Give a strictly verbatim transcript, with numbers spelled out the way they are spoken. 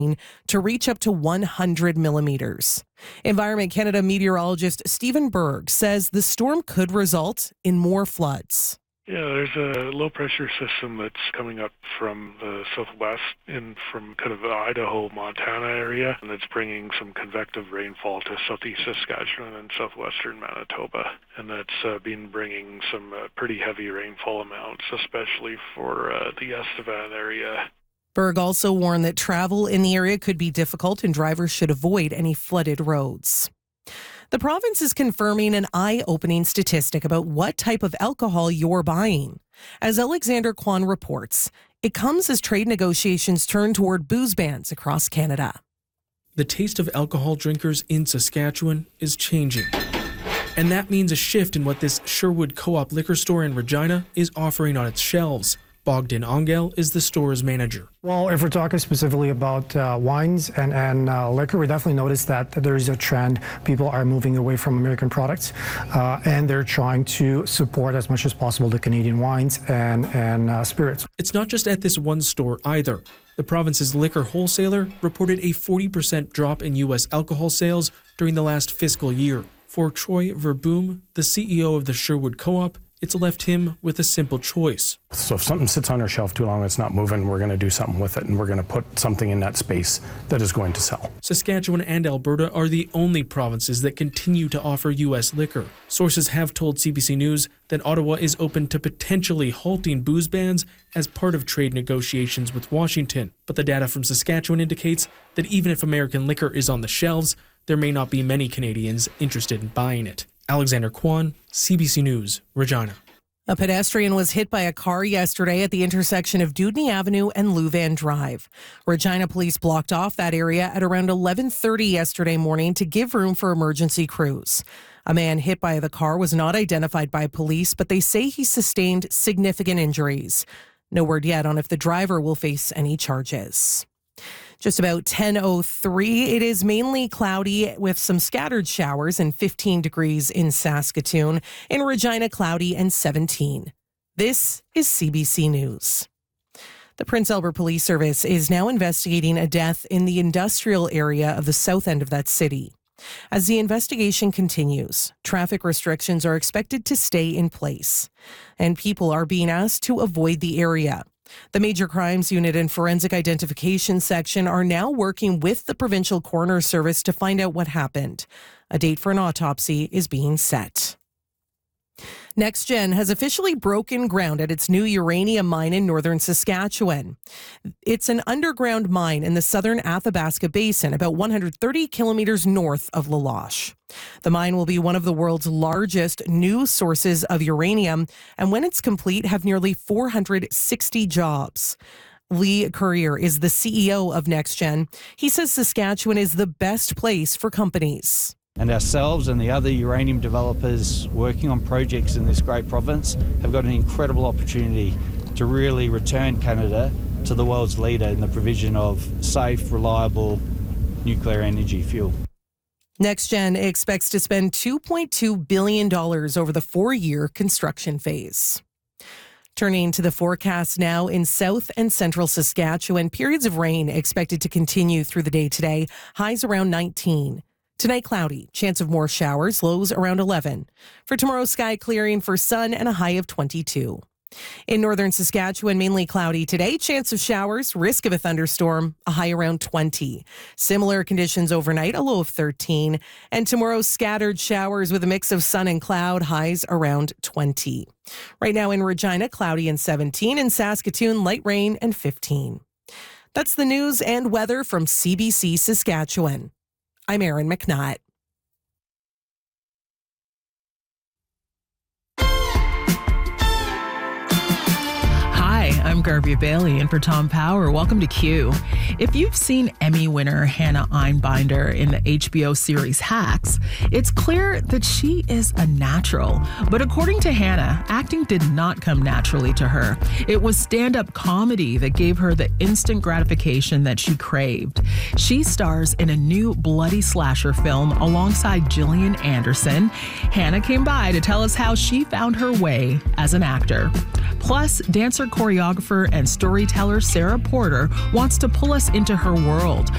to reach up to one hundred millimeters. Environment Canada meteorologist Stephen Berg says the storm could result in more floods. Yeah, there's a low-pressure system that's coming up from the southwest in from kind of the Idaho, Montana area, and it's bringing some convective rainfall to southeast Saskatchewan and southwestern Manitoba. And that's uh, been bringing some uh, pretty heavy rainfall amounts, especially for uh, the Estevan area. Berg also warned that travel in the area could be difficult and drivers should avoid any flooded roads. The province is confirming an eye-opening statistic about what type of alcohol you're buying. As Alexander Kwan reports, it comes as trade negotiations turn toward booze bans across Canada. The taste of alcohol drinkers in Saskatchewan is changing. And that means a shift in what this Sherwood Co-op liquor store in Regina is offering on its shelves. Bogdan Angel is the store's manager. Well, if we're talking specifically about uh, wines and, and uh, liquor, we definitely noticed that there is a trend. People are moving away from American products, uh, and they're trying to support as much as possible the Canadian wines and, and uh, spirits. It's not just at this one store either. The province's liquor wholesaler reported a forty percent drop in U S alcohol sales during the last fiscal year. For Troy Verboom, the C E O of the Sherwood Co-op, it's left him with a simple choice. So if something sits on our shelf too long, it's not moving, we're going to do something with it, and we're going to put something in that space that is going to sell. Saskatchewan and Alberta are the only provinces that continue to offer U S liquor. Sources have told C B C News that Ottawa is open to potentially halting booze bans as part of trade negotiations with Washington. But the data from Saskatchewan indicates that even if American liquor is on the shelves, there may not be many Canadians interested in buying it. Alexander Kwan, C B C News, Regina. A pedestrian was hit by a car yesterday at the intersection of Dewdney Avenue and Louvain Drive. Regina police blocked off that area at around eleven thirty yesterday morning to give room for emergency crews. A man hit by the car was not identified by police, but they say he sustained significant injuries. No word yet on if the driver will face any charges. Just about ten oh three, it is mainly cloudy with some scattered showers and fifteen degrees in Saskatoon. In Regina, cloudy and seventeen. This is C B C News. The Prince Albert Police Service is now investigating a death in the industrial area of the south end of that city. As the investigation continues, traffic restrictions are expected to stay in place, and people are being asked to avoid the area. The Major Crimes Unit and Forensic Identification Section are now working with the Provincial Coroner Service to find out what happened. A date for an autopsy is being set. NextGen has officially broken ground at its new uranium mine in northern Saskatchewan. It's an underground mine in the southern Athabasca Basin, about one hundred thirty kilometers north of La Loche. The mine will be one of the world's largest new sources of uranium, and when it's complete, have nearly four hundred sixty jobs. Lee Courier is the C E O of NextGen. He says Saskatchewan is the best place for companies. And ourselves and the other uranium developers working on projects in this great province have got an incredible opportunity to really return Canada to the world's leader in the provision of safe, reliable nuclear energy fuel. NextGen expects to spend two point two billion dollars over the four-year construction phase. Turning to the forecast now in south and central Saskatchewan, periods of rain expected to continue through the day today, highs around nineteen. Tonight, cloudy, chance of more showers, lows around eleven. For tomorrow, sky clearing for sun and a high of twenty-two. In northern Saskatchewan, mainly cloudy today, chance of showers, risk of a thunderstorm, a high around twenty. Similar conditions overnight, a low of thirteen. And tomorrow, scattered showers with a mix of sun and cloud, highs around twenty. Right now in Regina, cloudy and seventeen. In Saskatoon, light rain and fifteen. That's the news and weather from C B C Saskatchewan. I'm Erin McNutt. I'm Garvia Bailey, and for Tom Power, welcome to Q. If you've seen Emmy winner Hannah Einbinder in the H B O series Hacks, it's clear that she is a natural. But according to Hannah, acting did not come naturally to her. It was stand-up comedy that gave her the instant gratification that she craved. She stars in a new bloody slasher film alongside Gillian Anderson. Hannah came by to tell us how she found her way as an actor. Plus, dancer, choreographer, and storyteller Sarah Porter wants to pull us into her world